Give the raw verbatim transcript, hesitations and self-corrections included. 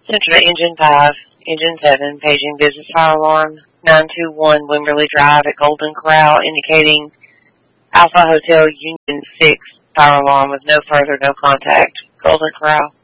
Central to Engine five, Engine seven, paging business fire alarm, nine two one Wimberley Drive at Golden Corral, indicating Alpha Hotel Union six fire alarm with no further, no contact. Golden Corral.